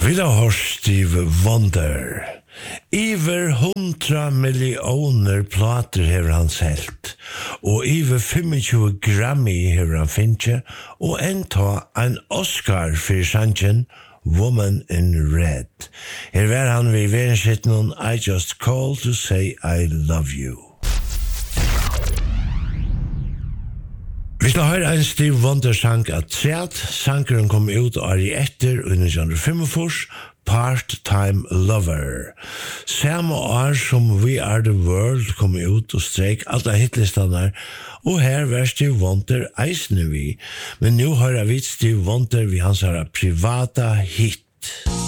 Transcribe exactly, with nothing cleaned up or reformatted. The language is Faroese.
Vi har hørt Steve Wonder. Iver hundra millioner plater hever han helt, og iver tjúgu Grammy hever han finnet, og enta en Oscar for sangen Woman in Red. Her var han ved verenskitten I Just Call to Say I Love You. Vi skal høre en Steve Wonder-sang av Træt. Sangeren kom ut av i etter under nitjan fimogfýrs, Part-Time Lover. Samme år som We Are The World kom ut og strek alle hitlistene, og her var Steve Wonder eisende vi. Men nå hører vi Steve Wonder vi hans privata hit.